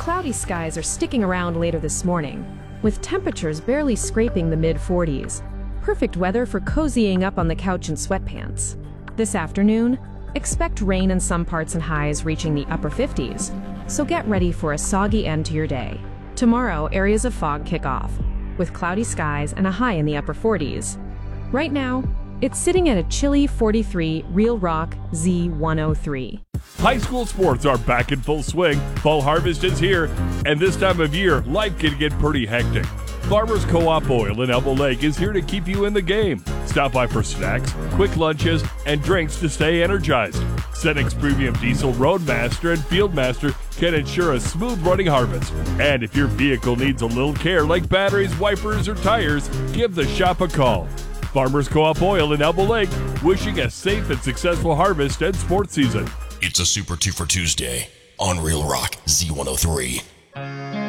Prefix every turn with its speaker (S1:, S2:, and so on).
S1: cloudy skies are sticking around later this morning, with temperatures barely scraping the mid-40s. Perfect weather for cozying up on the couch in sweatpants. This afternoon, expect rain in some parts and highs reaching the upper 50s, so get ready for a soggy end to your day. Tomorrow, areas of fog kick off, with cloudy skies and a high in the upper 40s. Right now, it's sitting at a chilly 43 Real Rock Z103.
S2: High school sports are back in full swing. Fall harvest is here, and this time of year, life can get pretty hectic. Farmers Co-op Oil in Elbow Lake is here to keep you in the game. Stop by for snacks, quick lunches, and drinks to stay energized. Cenex Premium Diesel Roadmaster and Fieldmaster can ensure a smooth running harvest. And if your vehicle needs a little care like batteries, wipers, or tires, give the shop a call. Farmers Co-op Oil in Elbow Lake, wishing a safe and successful harvest and sports season.
S3: It's a Super 2 for Tuesday on Real Rock Z103.